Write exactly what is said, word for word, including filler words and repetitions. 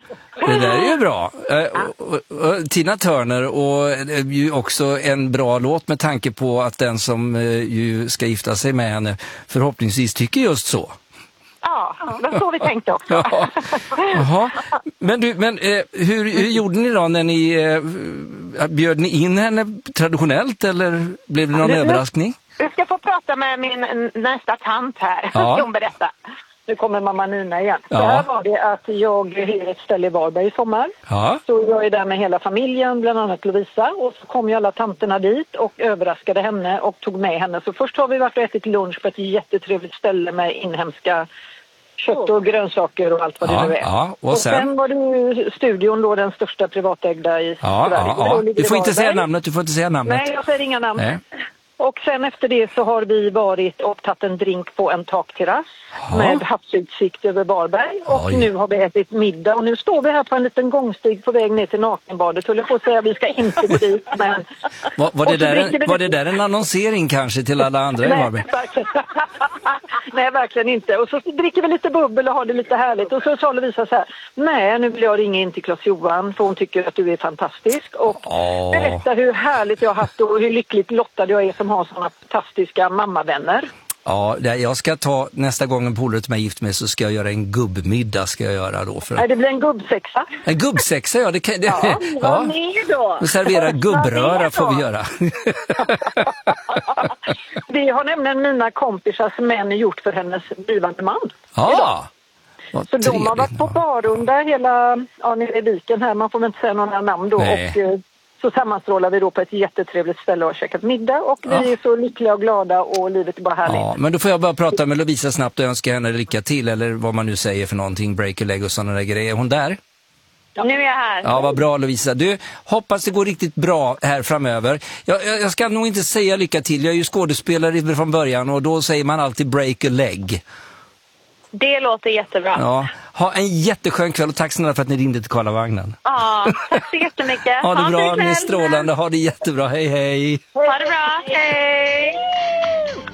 Det där är ju bra. Och, och, och, Tina Turner, och eh, ju också en bra låt med tanke på att den som eh, ju ska gifta sig med henne förhoppningsvis tycker just så. Ja, det var så vi tänkte också. Ja. Jaha. Men, du, men eh, hur, hur gjorde ni då när ni eh, bjöd ni in henne traditionellt, eller blev det någon Ja, överraskning? Du ska få prata med min nästa tant här. Ja. Hon berättar. Nu kommer mamma Nina igen. Ja. Så här var det att jag hyr ett ställe i Varberg i sommar. Ja. Så jag är där med hela familjen, bland annat Lovisa. Och så kom ju alla tanterna dit och överraskade henne och tog med henne. Så först har vi varit och ätit lunch på ett jättetrevligt ställe med inhemska kött och grönsaker och allt vad Ja, det nu är. ja, och och sen? sen var det ju studion då, den största privatägda i Ja, Sverige. ja, ja. Och då ligger Du får i inte säga Varberg. namnet, du får inte säga namnet. Nej, jag säger inga namn. Nej. Och sen efter det så har vi varit och tagit en drink på en takterrass Ja. med havsutsikt över Varberg. Och Oj. nu har vi ätit middag och nu står vi här på en liten gångstig på väg ner till nakenbadet. Höll jag på att säga, vi ska inte gå dit, men... Var, var, det Och så där dricker en, vi var lite- det där en annonsering kanske till alla andra i Nej, Varberg? verkligen. Nej, verkligen inte. Och så dricker vi lite bubbel och har det lite härligt. Och så sa Lovisa så här: nej, nu vill jag ringa in till Claes-Johan för hon tycker att du är fantastisk. Och Åh. berätta hur härligt jag har haft och hur lyckligt lottad jag är som har sådana fantastiska mammavänner. Ja, det- jag ska ta nästa gång en polare till mig gift med, så ska jag göra en gubbmiddag ska jag göra då. För... Nej, det blir en gubbsexa. En gubbsexa, ja. Det kan, det, Ja, ja. vad med då? Och servera gubbröra får vi göra. Det har nämligen mina kompisars män gjort för hennes blivande man. Ja, vad Så de har varit på trevligt. barrunda hela, ja, nere i viken här, man får väl inte säga några namn då. Nej. Och eh, så sammanstrålar vi då på ett jättetrevligt ställe och har käkat middag och Ja. vi är så lyckliga och glada och livet är bara härligt. Ja, men då får jag bara prata med Lovisa snabbt och önska henne lycka till, eller vad man nu säger för någonting, break a leg och sådana där grejer. Är hon där? Nu är jag här. Ja, vad bra Lovisa. Du, hoppas det går riktigt bra här framöver. Jag, jag, jag ska nog inte säga lycka till. Jag är ju skådespelare från början och då säger man alltid break a leg. Det låter jättebra. Ja. Ha en jätteskön kväll och tack snälla för att ni ringde till Karlavagnen. Ja, tack så jättemycket. Ha det en bra, fin ni är kväll. strålande. Ha det jättebra. Hej, hej. Ha det bra. Hej.